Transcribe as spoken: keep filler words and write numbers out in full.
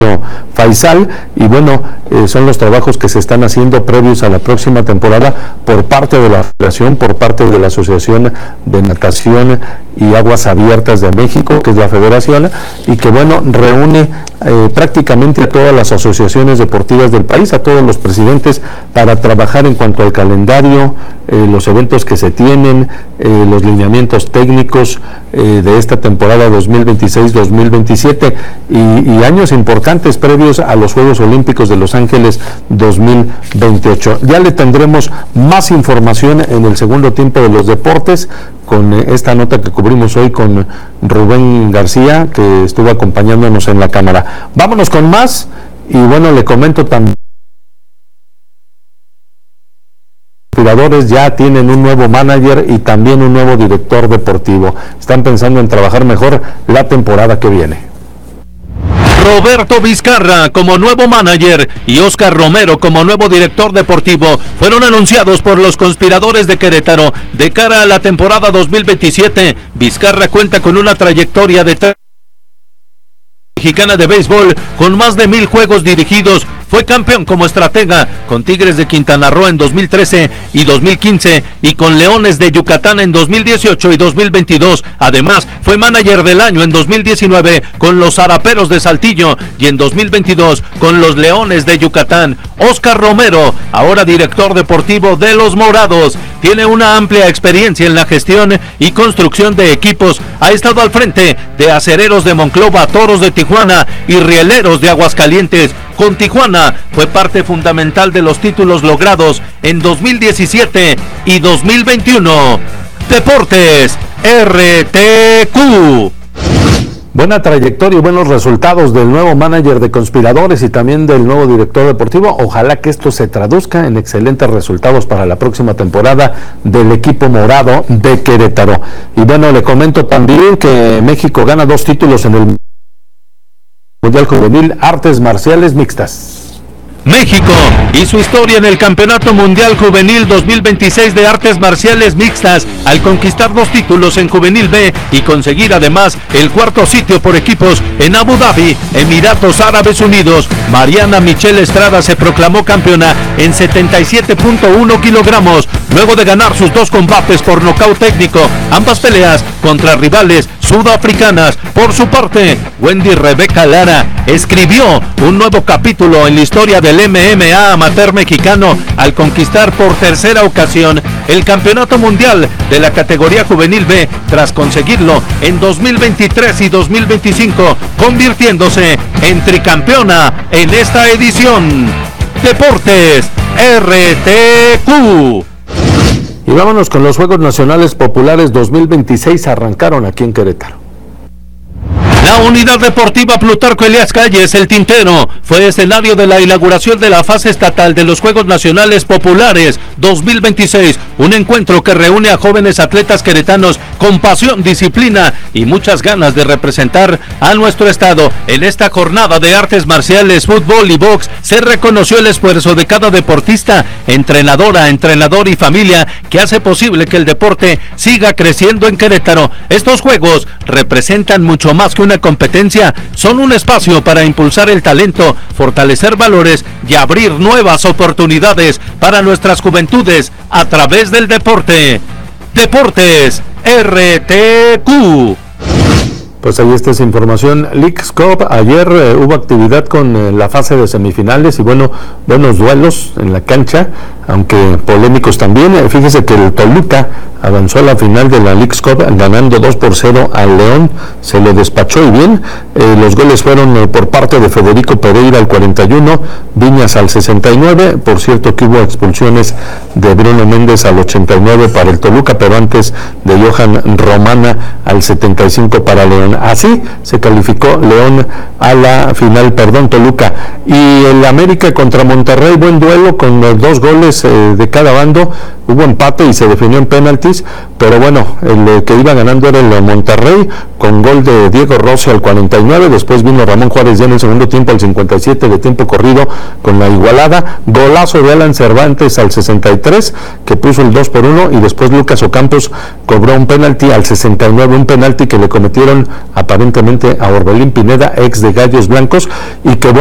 Faisal, y bueno, eh, son los trabajos que se están haciendo previos a la próxima temporada por parte de la Federación, por parte de la Asociación de Natación y Aguas Abiertas de México, que es la Federación, y que bueno, reúne eh, prácticamente a todas las asociaciones deportivas del país, a todos los presidentes, para trabajar en cuanto al calendario, eh, los eventos que se tienen, eh, los lineamientos técnicos eh, de esta temporada dos mil veintiséis dos mil veintisiete y, y años importantes previos a los Juegos Olímpicos de Los Ángeles dos mil veintiocho. Ya le tendremos más información en el segundo tiempo de los deportes, con esta nota que cubrimos hoy con Rubén García, que estuvo acompañándonos en la cámara. Vámonos con más, y bueno, le comento también, los jugadores ya tienen un nuevo manager y también un nuevo director deportivo. Están pensando en trabajar mejor la temporada que viene. Roberto Vizcarra como nuevo manager y Oscar Romero como nuevo director deportivo fueron anunciados por los conspiradores de Querétaro de cara a la temporada dos mil veintisiete. Vizcarra cuenta con una trayectoria de mexicana de béisbol con más de mil juegos dirigidos. Fue campeón como estratega con Tigres de Quintana Roo en dos mil trece y dos mil quince y con Leones de Yucatán en dos mil dieciocho y dos mil veintidós. Además, fue manager del año en dos mil diecinueve con los Zaraperos de Saltillo y en dos mil veintidós con los Leones de Yucatán. Oscar Romero, ahora director deportivo de los Morados, tiene una amplia experiencia en la gestión y construcción de equipos. Ha estado al frente de Acereros de Monclova, Toros de Tijuana y Rieleros de Aguascalientes. Con Tijuana fue parte fundamental de los títulos logrados en dos mil diecisiete y dos mil veintiuno. Deportes R T Q. Buena trayectoria y buenos resultados del nuevo manager de Conspiradores y también del nuevo director deportivo. Ojalá que esto se traduzca en excelentes resultados para la próxima temporada del equipo morado de Querétaro. Y bueno, le comento también que México gana dos títulos en el Mundial Juvenil Artes Marciales Mixtas. México hizo historia en el Campeonato Mundial Juvenil dos mil veintiséis de Artes Marciales Mixtas al conquistar dos títulos en Juvenil B y conseguir además el cuarto sitio por equipos en Abu Dhabi, Emiratos Árabes Unidos. Mariana Michelle Estrada se proclamó campeona en setenta y siete punto uno kilogramos, luego de ganar sus dos combates por nocaut técnico, ambas peleas contra rivales sudafricanas. Por su parte, Wendy Rebeca Lara escribió un nuevo capítulo en la historia del M M A amateur mexicano al conquistar por tercera ocasión el Campeonato Mundial de la categoría Juvenil B tras conseguirlo en dos mil veintitrés y dos mil veinticinco, convirtiéndose en tricampeona en esta edición. Deportes R T Q. Y vámonos con los Juegos Nacionales Populares dos mil veintiséis, arrancaron aquí en Querétaro. La Unidad Deportiva Plutarco Elías Calles, El Tintero, fue escenario de la inauguración de la fase estatal de los Juegos Nacionales Populares dos mil veintiséis, un encuentro que reúne a jóvenes atletas queretanos con pasión, disciplina y muchas ganas de representar a nuestro estado. En esta jornada de artes marciales, fútbol y box, se reconoció el esfuerzo de cada deportista, entrenadora, entrenador y familia que hace posible que el deporte siga creciendo en Querétaro. Estos Juegos representan mucho más que una competencia, son un espacio para impulsar el talento, fortalecer valores y abrir nuevas oportunidades para nuestras juventudes a través del deporte. Deportes R T Q. Pues ahí está esa información. Leagues Cup, ayer eh, hubo actividad con eh, la fase de semifinales y bueno, buenos duelos en la cancha, aunque polémicos también. Eh, fíjese que el Toluca avanzó a la final de la Leagues Cup ganando dos por cero al León, se lo despachó y bien. Eh, los goles fueron eh, por parte de Federico Pereira al cuarenta y uno, Viñas al sesenta y nueve, por cierto que hubo expulsiones de Bruno Méndez al ochenta y nueve para el Toluca, pero antes de Johan Romana al setenta y cinco para León. Así se calificó León a la final, perdón, Toluca. Y el América contra Monterrey, buen duelo con los dos goles eh, de cada bando. Hubo empate y se definió en penaltis, pero bueno, el que iba ganando era el Monterrey con gol de Diego Rossi al cuarenta y nueve, después vino Ramón Juárez ya en el segundo tiempo al cincuenta y siete de tiempo corrido con la igualada, golazo de Alan Cervantes al sesenta y tres que puso el dos por uno y después Lucas Ocampos cobró un penalti al sesenta y nueve, un penalti que le cometieron aparentemente a Orbelín Pineda, ex de Gallos Blancos, y que